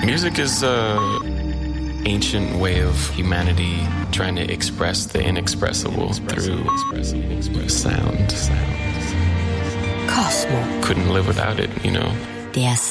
Music is an ancient way of humanity trying to express the inexpressible through sound. Cosmo. Couldn't live without it, you know. Der